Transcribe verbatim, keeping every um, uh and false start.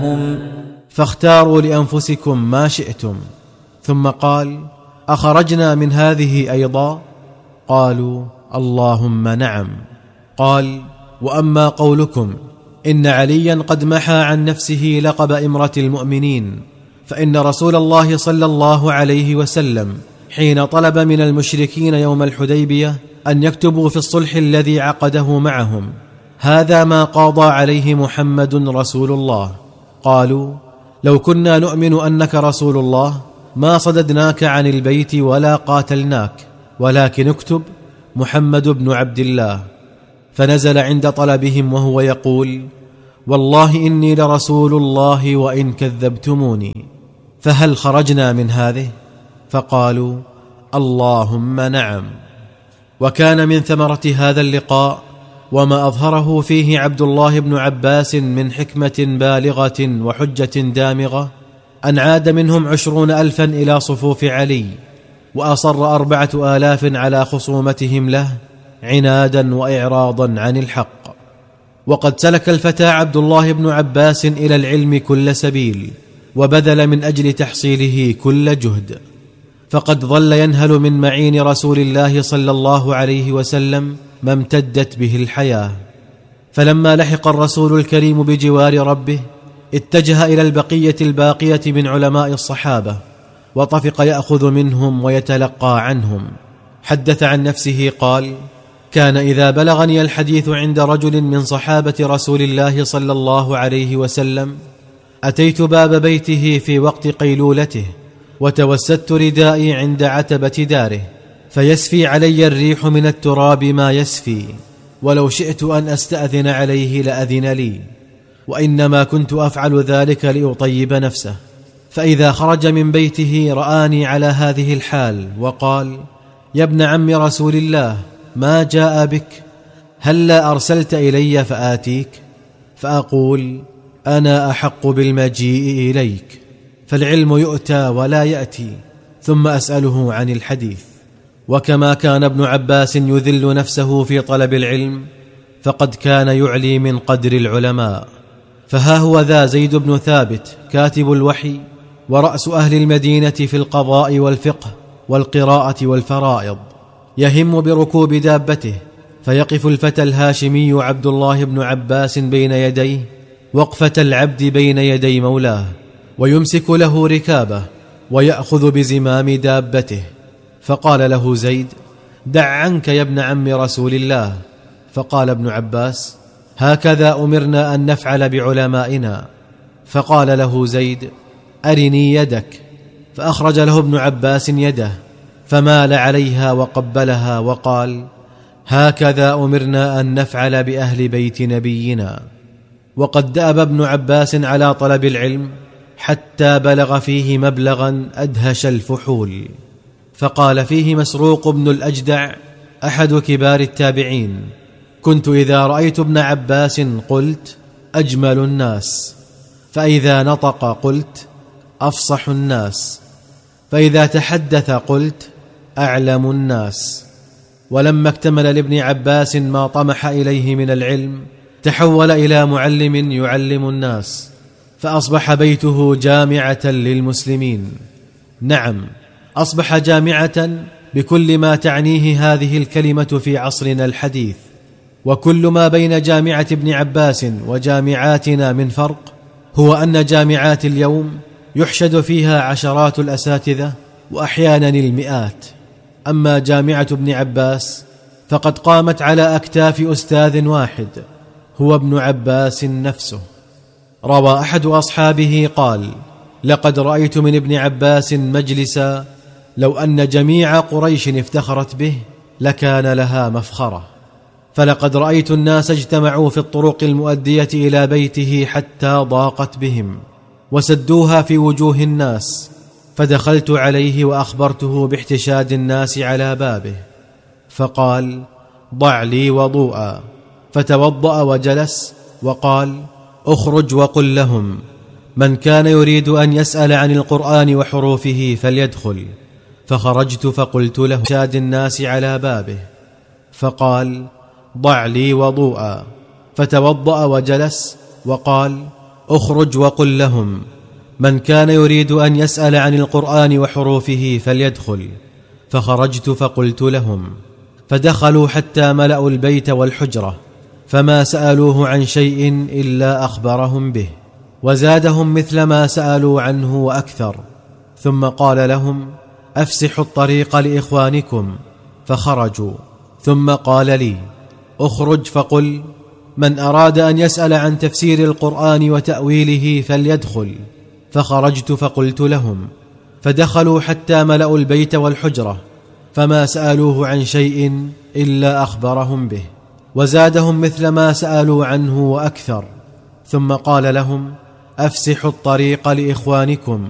فاختاروا لأنفسكم ما شئتم. ثم قال: أخرجنا من هذه أيضا؟ قالوا: اللهم نعم. قال: وأما قولكم إن عليا قد محى عن نفسه لقب إمرة المؤمنين، فإن رسول الله صلى الله عليه وسلم حين طلب من المشركين يوم الحديبية أن يكتبوا في الصلح الذي عقده معهم: هذا ما قاضى عليه محمد رسول الله. قالوا: لو كنا نؤمن أنك رسول الله ما صددناك عن البيت ولا قاتلناك، ولكن اكتب محمد بن عبد الله. فنزل عند طلبهم وهو يقول: والله إني لرسول الله وإن كذبتموني، فهل خرجنا من هذه؟ فقالوا: اللهم نعم. وكان من ثمرة هذا اللقاء وما أظهره فيه عبد الله بن عباس من حكمة بالغة وحجة دامغة أن عاد منهم عشرون ألفا إلى صفوف علي، وأصر أربعة آلاف على خصومتهم له عنادا وإعراضا عن الحق. وقد سلك الفتى عبد الله بن عباس إلى العلم كل سبيل، وبذل من أجل تحصيله كل جهد، فقد ظل ينهل من معين رسول الله صلى الله عليه وسلم ما امتدت به الحياة. فلما لحق الرسول الكريم بجوار ربه اتجه إلى البقية الباقية من علماء الصحابة، وطفق يأخذ منهم ويتلقى عنهم. حدث عن نفسه قال: كان إذا بلغني الحديث عند رجل من صحابة رسول الله صلى الله عليه وسلم أتيت باب بيته في وقت قيلولته، وتوسدت ردائي عند عتبة داره، فيسفي علي الريح من التراب ما يسفي، ولو شئت أن أستأذن عليه لأذن لي، وإنما كنت أفعل ذلك لأطيب نفسه. فإذا خرج من بيته رآني على هذه الحال وقال: يا ابن عم رسول الله، ما جاء بك؟ هلا أرسلت إلي فآتيك؟ فأقول: أنا أحق بالمجيء إليك، فالعلم يؤتى ولا يأتي. ثم أسأله عن الحديث. وكما كان ابن عباس يذل نفسه في طلب العلم، فقد كان يعلي من قدر العلماء. فها هو ذا زيد بن ثابت كاتب الوحي ورأس أهل المدينة في القضاء والفقه والقراءة والفرائض، يهم بركوب دابته، فيقف الفتى الهاشمي عبد الله بن عباس بين يديه وقفة العبد بين يدي مولاه، ويمسك له ركابه ويأخذ بزمام دابته. فقال له زيد: دع عنك يا ابن عم رسول الله. فقال ابن عباس: هكذا أمرنا أن نفعل بعلمائنا. فقال له زيد: أرني يدك. فأخرج له ابن عباس يده، فمال عليها وقبلها وقال: هكذا أمرنا أن نفعل بأهل بيت نبينا. وقد دأب ابن عباس على طلب العلم حتى بلغ فيه مبلغا أدهش الفحول. فقال فيه مسروق بن الأجدع أحد كبار التابعين: كنت إذا رأيت ابن عباس قلت: أجمل الناس، فإذا نطق قلت: أفصح الناس، فإذا تحدث قلت: أعلم الناس. ولما اكتمل لابن عباس ما طمح إليه من العلم تحول إلى معلم يعلم الناس، فأصبح بيته جامعة للمسلمين. نعم، أصبح جامعة بكل ما تعنيه هذه الكلمة في عصرنا الحديث. وكل ما بين جامعة ابن عباس وجامعاتنا من فرق هو أن جامعات اليوم يحشد فيها عشرات الأساتذة وأحيانا المئات، أما جامعة ابن عباس فقد قامت على أكتاف أستاذ واحد هو ابن عباس نفسه. روى أحد أصحابه قال: لقد رأيت من ابن عباس مجلسا لو أن جميع قريش افتخرت به لكان لها مفخرة. فلقد رأيت الناس اجتمعوا في الطرق المؤدية إلى بيته حتى ضاقت بهم وسدوها في وجوه الناس، فدخلت عليه وأخبرته باحتشاد الناس على بابه، فقال: ضع لي وضوءا. فتوضأ وجلس وقال: اخرج وقل لهم: من كان يريد أن يسأل عن القرآن وحروفه فليدخل. فخرجت فقلت له شاد الناس على بابه، فقال: ضع لي وضوءا. فتوضأ وجلس وقال: اخرج وقل لهم: من كان يريد أن يسأل عن القرآن وحروفه فليدخل. فخرجت فقلت لهم، فدخلوا حتى ملأوا البيت والحجرة، فما سألوه عن شيء إلا أخبرهم به، وزادهم مثل ما سألوا عنه وأكثر. ثم قال لهم: أفسحوا الطريق لإخوانكم. فخرجوا. ثم قال لي: اخرج فقل: من أراد أن يسأل عن تفسير القرآن وتأويله فليدخل. فخرجت فقلت لهم، فدخلوا حتى ملأوا البيت والحجرة، فما سألوه عن شيء إلا أخبرهم به، وزادهم مثل ما سألوا عنه وأكثر. ثم قال لهم: أفسحوا الطريق لإخوانكم.